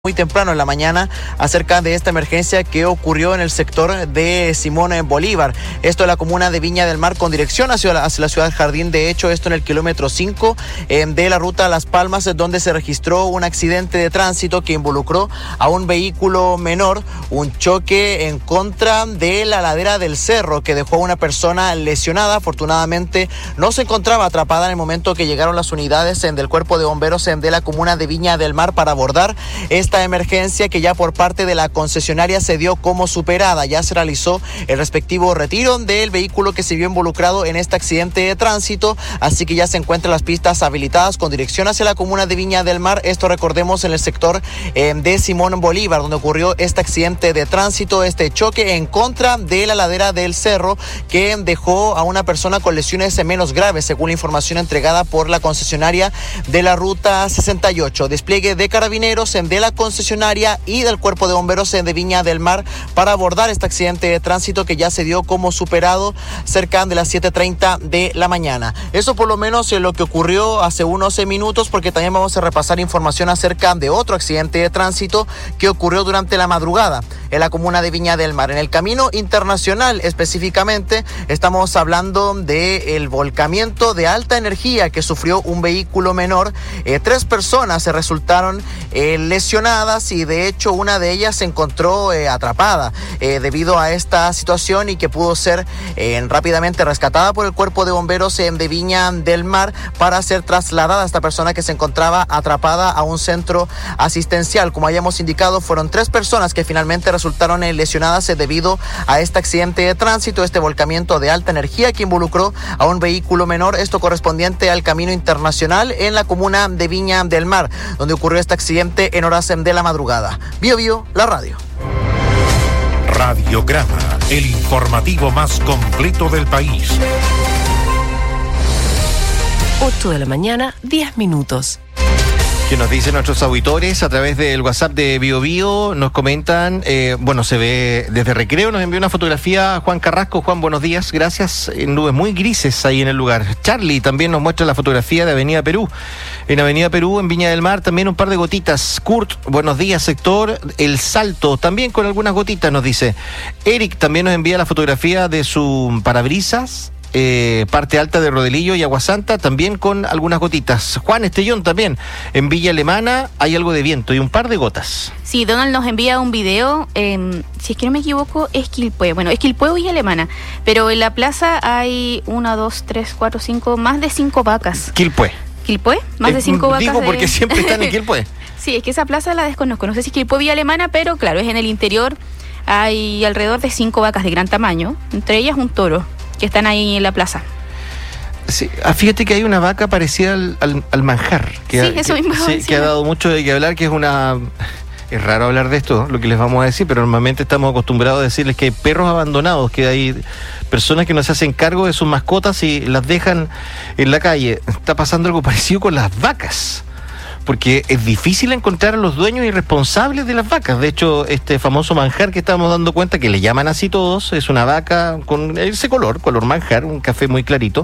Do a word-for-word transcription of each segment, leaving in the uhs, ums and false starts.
Muy temprano en la mañana acerca de esta emergencia que ocurrió en el sector de Simón Bolívar. Esto en la comuna de Viña del Mar con dirección hacia la, hacia la ciudad Jardín. De hecho, esto en el kilómetro cinco eh, de la ruta Las Palmas, donde se registró un accidente de tránsito que involucró a un vehículo menor, un choque en contra de la ladera del cerro que dejó a una persona lesionada. Afortunadamente no se encontraba atrapada en el momento que llegaron las unidades en, del cuerpo de bomberos en, de la comuna de Viña del Mar para abordar esta Esta emergencia que ya por parte de la concesionaria se dio como superada. Ya se realizó el respectivo retiro del vehículo que se vio involucrado en este accidente de tránsito, así que ya se encuentran las pistas habilitadas con dirección hacia la comuna de Viña del Mar. Esto recordemos en el sector eh, de Simón Bolívar, donde ocurrió este accidente de tránsito, este choque en contra de la ladera del cerro que dejó a una persona con lesiones menos graves, según la información entregada por la concesionaria de la ruta sesenta y ocho. Despliegue de carabineros en de la concesionaria y del cuerpo de bomberos de Viña del Mar para abordar este accidente de tránsito que ya se dio como superado cerca de las siete treinta de la mañana. Eso por lo menos es lo que ocurrió hace unos minutos, porque también vamos a repasar información acerca de otro accidente de tránsito que ocurrió durante la madrugada en la comuna de Viña del Mar. En el camino internacional específicamente estamos hablando del volcamiento de alta energía que sufrió un vehículo menor. Eh, tres personas se resultaron eh, lesionadas y de hecho una de ellas se encontró eh, atrapada eh, debido a esta situación y que pudo ser eh, rápidamente rescatada por el cuerpo de bomberos eh, de Viña del Mar para ser trasladada a esta persona que se encontraba atrapada a un centro asistencial. Como hayamos indicado, fueron tres personas que finalmente resultaron eh, lesionadas eh, debido a este accidente de tránsito, este volcamiento de alta energía que involucró a un vehículo menor, esto correspondiente al camino internacional en la comuna de Viña del Mar, donde ocurrió este accidente en horas de la madrugada. Bio Bio, la radio. Radiograma, el informativo más completo del país. ocho de la mañana, diez minutos. Que nos dicen nuestros auditores a través del WhatsApp de Bio Bio, nos comentan, eh, bueno, se ve desde Recreo, nos envió una fotografía Juan Carrasco. Juan, buenos días, gracias. En nubes muy grises ahí en el lugar. Charlie también nos muestra la fotografía de Avenida Perú. En Avenida Perú, en Viña del Mar, también un par de gotitas. Kurt, buenos días, sector El Salto, también con algunas gotitas, nos dice. Eric también nos envía la fotografía de su parabrisas. Eh, parte alta de Rodelillo y Aguasanta, también con algunas gotitas. Juan Estellón también, en Villa Alemana hay algo de viento y un par de gotas. Sí, Donald nos envía un video, eh, si es que no me equivoco, es Quilpué. Bueno, es Quilpué o Villa Alemana, pero en la plaza hay una, dos, tres, cuatro, cinco, más de cinco vacas. Quilpué. ¿Quilpué? Más eh, de cinco vacas. Digo de... porque siempre están en Quilpué. Sí, es que esa plaza la desconozco, no sé si es Quilpué o Villa Alemana, pero claro, es en el interior. Hay alrededor de cinco vacas de gran tamaño, entre ellas un toro, que están ahí en la plaza. Sí, fíjate que hay una vaca parecida al, al, al manjar. Que sí, ha, eso que, mismo. Sí, que ha dado mucho de qué hablar, que es una... Es raro hablar de esto, lo que les vamos a decir, pero normalmente estamos acostumbrados a decirles que hay perros abandonados, que hay personas que no se hacen cargo de sus mascotas y las dejan en la calle. Está pasando algo parecido con las vacas, porque es difícil encontrar a los dueños y responsables de las vacas. De hecho, este famoso manjar que estamos dando cuenta, que le llaman así todos, es una vaca con ese color, color manjar, un café muy clarito,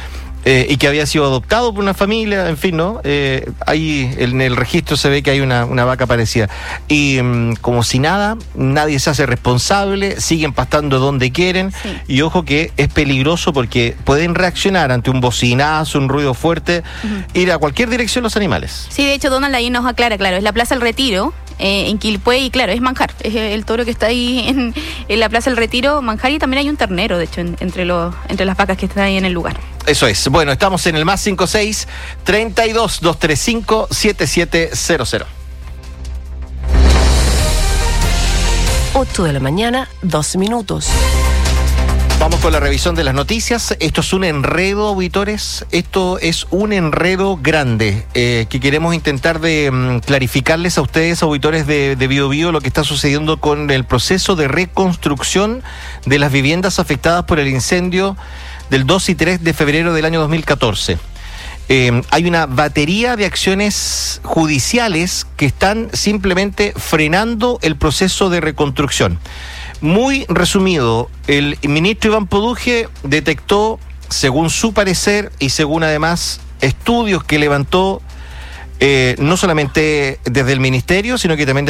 eh, y que había sido adoptado por una familia, en fin, ¿no? Eh, ahí en el registro se ve que hay una, una vaca parecida. Y um, como si nada, nadie se hace responsable, siguen pastando donde quieren, sí. Y ojo que es peligroso porque pueden reaccionar ante un bocinazo, un ruido fuerte, uh-huh. Ir a cualquier dirección los animales. Sí, de hecho Donald ahí nos aclara, claro, es la Plaza El Retiro, eh, en Quilpué, y claro, es manjar, es el toro que está ahí en, en la Plaza El Retiro, manjar, y también hay un ternero, de hecho, en, entre, los, entre las vacas que están ahí en el lugar. Eso es. Bueno, estamos en el más cinco seis, treinta y dos, doscientos treinta y cinco, setenta y siete cero cero. ocho de la mañana, dos minutos. Vamos con la revisión de las noticias. Esto es un enredo, auditores. Esto es un enredo grande eh, que queremos intentar de um, clarificarles a ustedes, auditores de, de Bio Bio, lo que está sucediendo con el proceso de reconstrucción de las viviendas afectadas por el incendio del dos y tres de febrero del año dos mil catorce. Eh, hay una batería de acciones judiciales que están simplemente frenando el proceso de reconstrucción. Muy resumido, el ministro Iván Poduje detectó, según su parecer y según además estudios que levantó, eh, no solamente desde el ministerio, sino que también